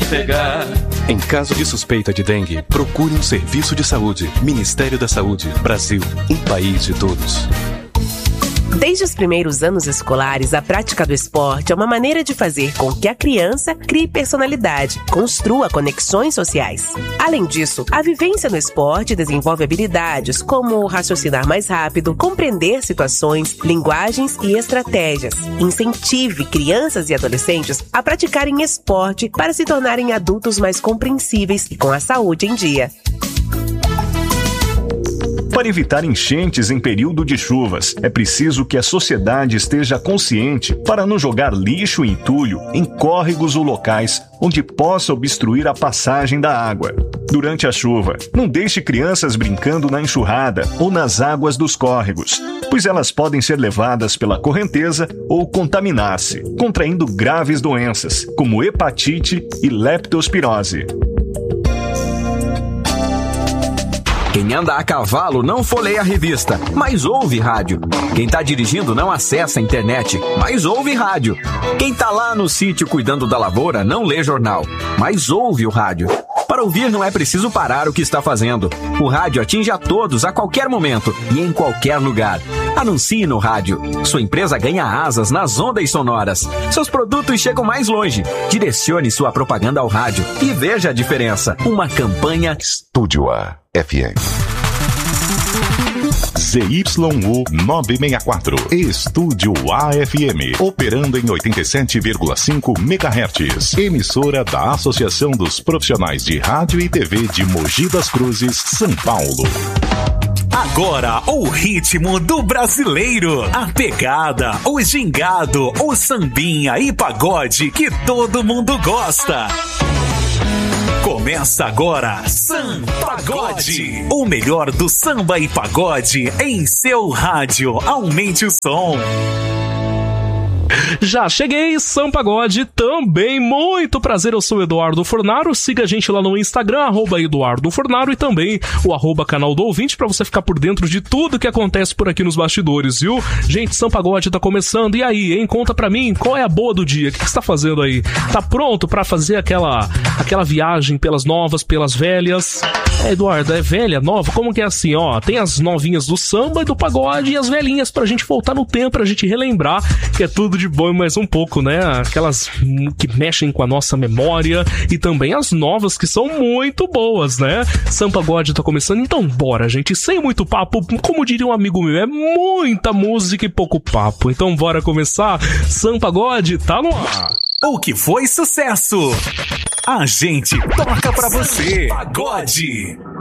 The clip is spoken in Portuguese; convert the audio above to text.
pegar. Em caso de suspeita de dengue, procure um serviço de saúde. Ministério da Saúde. Brasil, um país de todos. Desde os primeiros anos escolares, a prática do esporte é uma maneira de fazer com que a criança crie personalidade, construa conexões sociais. Além disso, a vivência no esporte desenvolve habilidades como raciocinar mais rápido, compreender situações, linguagens e estratégias. Incentive crianças e adolescentes a praticarem esporte para se tornarem adultos mais compreensíveis e com a saúde em dia. Para evitar enchentes em período de chuvas, é preciso que a sociedade esteja consciente para não jogar lixo e entulho em córregos ou locais onde possa obstruir a passagem da água. Durante a chuva, não deixe crianças brincando na enxurrada ou nas águas dos córregos, pois elas podem ser levadas pela correnteza ou contaminar-se, contraindo graves doenças, como hepatite e leptospirose. Quem anda a cavalo não folheia a revista, mas ouve rádio. Quem tá dirigindo não acessa a internet, mas ouve rádio. Quem tá lá no sítio cuidando da lavoura não lê jornal, mas ouve o rádio. Para ouvir não é preciso parar o que está fazendo. O rádio atinge a todos a qualquer momento e em qualquer lugar. Anuncie no rádio. Sua empresa ganha asas nas ondas sonoras. Seus produtos chegam mais longe. Direcione sua propaganda ao rádio e veja a diferença. Uma campanha Estúdio A FM. ZYU 964, Estúdio AFM, operando em 87,5 MHz, emissora da Associação dos Profissionais de Rádio e TV de Mogi das Cruzes, São Paulo. Agora, o ritmo do brasileiro, a pegada, o gingado, o sambinha e pagode que todo mundo gosta. Começa agora, Sampagode, o melhor do samba e pagode em seu rádio. Aumente o som. Já cheguei, Sampagode, também muito prazer, eu sou o Eduardo Fornaro, siga a gente lá no Instagram, @Eduardo Fornaro, e também o @canal do ouvinte, pra você ficar por dentro de tudo que acontece por aqui nos bastidores, viu? Gente, Sampagode tá começando, e aí, hein? Conta pra mim, qual é a boa do dia? O que você tá fazendo aí? Tá pronto pra fazer aquela viagem pelas novas, pelas velhas? Eduardo, é velha, nova? Como que é assim, ó? Tem as novinhas do samba e do pagode e as velhinhas pra gente voltar no tempo, pra gente relembrar que é tudo de bom e mais um pouco, né? Aquelas que mexem com a nossa memória e também as novas que são muito boas, né? Sampagode tá começando, então bora, gente, sem muito papo, como diria um amigo meu, é muita música e pouco papo, então bora começar. Sampagode tá no ar. O que foi sucesso? A gente toca pra você. Pagode.